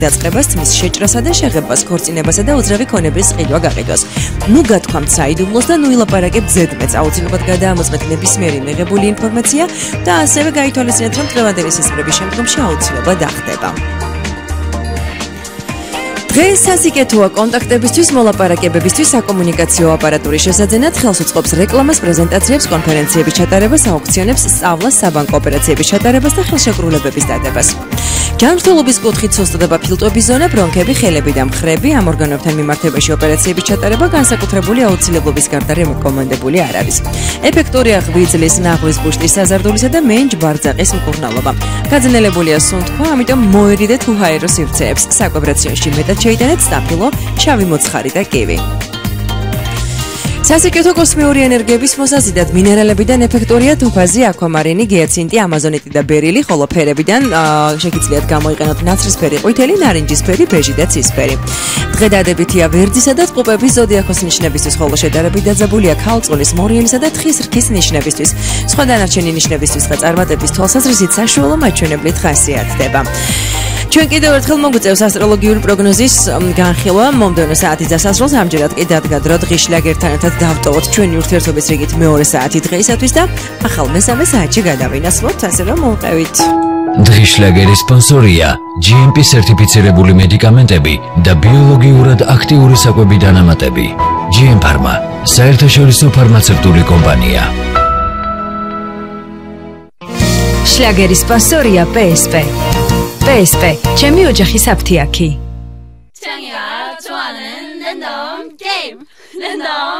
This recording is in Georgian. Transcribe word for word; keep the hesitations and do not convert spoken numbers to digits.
დაწყებას, თმის შეჭრასა და შეღებას, ქორწინებასა და უძრავი ქონების ყიდვა გაყიდვას. ნუ გათქვამთ საიდუმლოს და ნუ ილაპარაკებთ ზედმეტს, აუცილებლად გადაამოწმეთ ნებისმიერი მიღებული ინფორმაცია და ასევე გაითვალისწინეთ, რომ დღევანდელი სისხლების შემდგომში აუცილებლად ახდება. დღეს სასიკეთოა კონტაქტებისთვის, მოლაპარაკებებისთვის, საკომუნიკაციო აპარატურის შესაძენად, ხელს უწყობს რეკლამას, პრეზენტაციებს, კონფერენციების ჩატარებას, აუქციონებს, სწავლას, საბანკო ოპერაციების ჩატარებას და ხელშეკრულებების დადებას. ჯანმრთელობის კუთხით სუსტდება ფილტვების ზონა, ბრონქები, ხელები და მხრები, ამ ორგანოებთან მიმართებაში ოპერაციების ჩატარება განსაკუთრებული აუცილებლობის გარდა რეკომენდებული არ არის. ეფექტურია ღვიძლის, ნაღვლის ბუშტის, საზარდულისა და მენჯ-ბარძაყის მკურნალობა. გაძნელებულია სუნთქვა, ამიტომ მოერიდეთ უჰაერო სივრცეებს. საკვებრაციონში მეტად შეიტანეთ სტაფილო, შავი მოცხარი და კივი. სასიკეთო კოსმიური ენერგიების მოსაზიდად მინერალებიდან ეფექტურია თოფაზი, აქვამარინი, გიაცინტი, ამაზონიტი და ბერილი, ხოლო ფერებიდან შეგიძლიათ გამოიყენოთ ნაცრისფერი, ყვითელი, ნარინჯისფერი, ბეჟი და ცისფერი. დღე დადებითია ვერძისა და წყუბების ზოდიაქოს ნიშნებისთვის, ხოლო შედარებით დაძაბულია ქალწულის, მორიელისა და თხის რქის ნიშნებისთვის. სხვა დანარჩენი ნიშნებისთვის და წარმატების თვალსაზრისით საშუალო მაჩვენებლით ხასიათდება. ჩვენ კიდევ ერთხელ მოგვიწევს ასტროლოგიური პროგნოზის განხილვა მომდევნო საათის დასასრულს, ამჯერად კი დადგა დრო დღის შლაგერთან ერთად დავტოვოთ ჩვენი ურთიერთობის რიგით მეორე საათი დღეისათვის და ახალ მესამე საათში გადავინაცვლოთ, ასე რომ მოვყევით. დღის შლაგერის სპონსორია ჯი ემ პი სერტიფიცირებული მედიკამენტები და ბიოლოგიურად აქტიური საკვები დანამატები. ჯი ემ ფარმა, საერთაშორისო ფარმაცევტული კომპანია. შლაგერის სპონსორია პე ეს პე. პე ეს პე, ჩემი ოჯახის აფთიაქი.